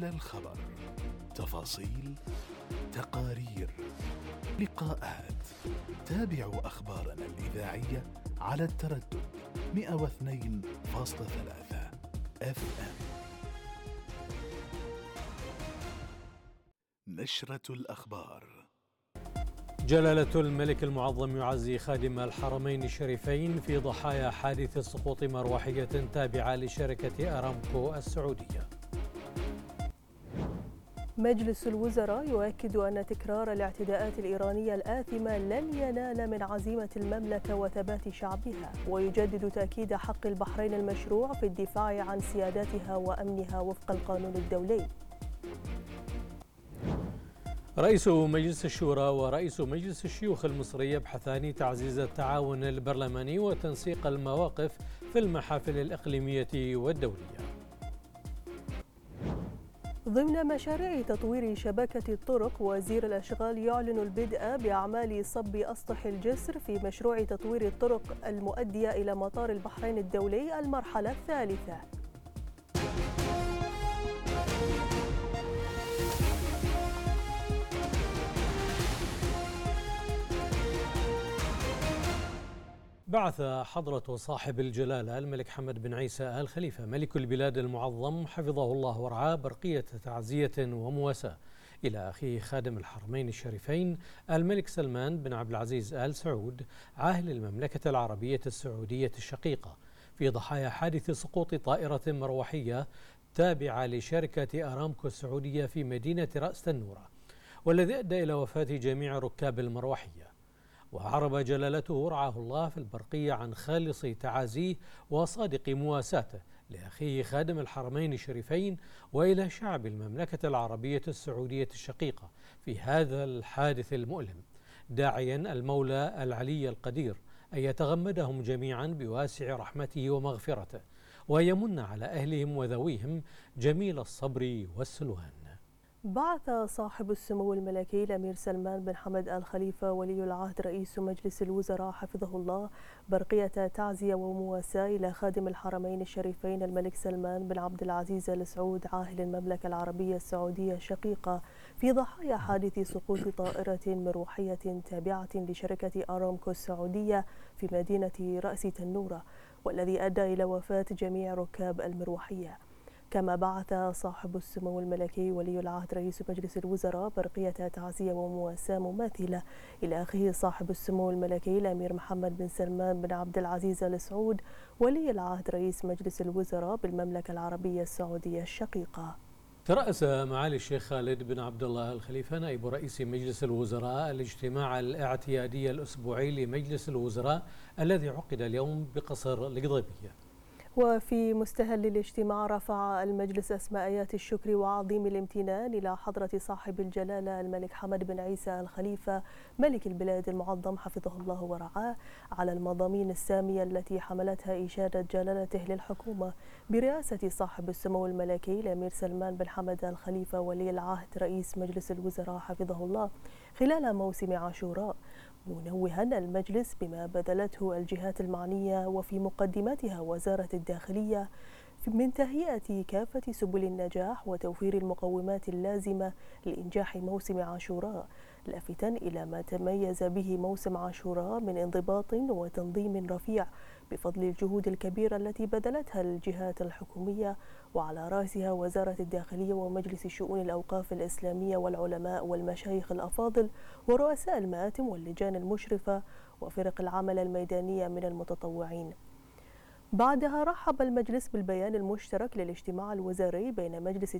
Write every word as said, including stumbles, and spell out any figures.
حول الخبر، تفاصيل، تقارير، لقاءات. تابعوا أخبارنا الإذاعية على التردد مئة واثنين فاصلة ثلاثة اف ام. نشرة الأخبار. جلالة الملك المعظم يعزي خادم الحرمين الشريفين في ضحايا حادث سقوط مروحية تابعة لشركة أرامكو السعودية. مجلس الوزراء يؤكد أن تكرار الاعتداءات الإيرانية الآثمة لن ينال من عزيمة المملكة وثبات شعبها، ويجدد تأكيد حق البحرين المشروع في الدفاع عن سيادتها وأمنها وفق القانون الدولي. رئيس مجلس الشورى ورئيس مجلس الشيوخ المصري يبحثان تعزيز التعاون البرلماني وتنسيق المواقف في المحافل الإقليمية والدولية. ضمن مشاريع تطوير شبكة الطرق، وزير الأشغال يعلن البدء بأعمال صب أسطح الجسر في مشروع تطوير الطرق المؤدية إلى مطار البحرين الدولي المرحلة الثالثة. بعث حضرة صاحب الجلالة الملك حمد بن عيسى آل خليفة ملك البلاد المعظم حفظه الله ورعاه برقية تعزية ومواساة إلى أخيه خادم الحرمين الشريفين الملك سلمان بن عبد العزيز آل سعود عاهل المملكة العربية السعودية الشقيقة في ضحايا حادث سقوط طائرة مروحية تابعة لشركة أرامكو السعودية في مدينة رأس تنورة، والذي أدى إلى وفاة جميع ركاب المروحية. وعرب جلالته رعاه الله في البرقية عن خالص تعازيه وصادق مواساته لأخيه خادم الحرمين الشريفين وإلى شعب المملكة العربية السعودية الشقيقة في هذا الحادث المؤلم، داعيا المولى العلي القدير أن يتغمدهم جميعا بواسع رحمته ومغفرته، ويمن على أهلهم وذويهم جميل الصبر والسلوان. بعث صاحب السمو الملكي الأمير سلمان بن حمد آل خليفة ولي العهد رئيس مجلس الوزراء حفظه الله برقية تعزية ومواساة إلى خادم الحرمين الشريفين الملك سلمان بن عبد العزيز آل سعود عاهل المملكة العربية السعودية الشقيقة في ضحايا حادث سقوط طائرة مروحية تابعة لشركة أرامكو السعودية في مدينة رأس تنورة، والذي أدى إلى وفاة جميع ركاب المروحية. كما بعث صاحب السمو الملكي ولي العهد رئيس مجلس الوزراء برقية تعزية ومواساة مماثلة إلى أخيه صاحب السمو الملكي الأمير محمد بن سلمان بن عبد العزيز آل سعود ولي العهد رئيس مجلس الوزراء بالمملكة العربية السعودية الشقيقة. ترأس معالي الشيخ خالد بن عبد الله الخليفة نائب رئيس مجلس الوزراء الاجتماع الاعتيادي الأسبوعي لمجلس الوزراء الذي عقد اليوم بقصر القضيبية. وفي مستهل الاجتماع رفع المجلس أسماء آيات الشكر وعظيم الامتنان إلى حضرة صاحب الجلالة الملك حمد بن عيسى آل خليفة ملك البلاد المعظم حفظه الله ورعاه على المضامين السامية التي حملتها إشادة جلالته للحكومة برئاسة صاحب السمو الملكي الأمير سلمان بن حمد آل خليفة ولي العهد رئيس مجلس الوزراء حفظه الله خلال موسم عاشوراء، منوها المجلس بما بذلته الجهات المعنية وفي مقدمتها وزارة الداخلية من تهيئة كافة سبل النجاح وتوفير المقومات اللازمة لإنجاح موسم عاشوراء، لافتا إلى ما تميز به موسم عاشوراء من انضباط وتنظيم رفيع بفضل الجهود الكبيرة التي بذلتها الجهات الحكومية وعلى رأسها وزارة الداخلية ومجلس شؤون الأوقاف الإسلامية والعلماء والمشايخ الأفاضل ورؤساء المآتم واللجان المشرفة وفرق العمل الميدانية من المتطوعين. بعدها رحب المجلس بالبيان المشترك للاجتماع الوزاري بين مجلس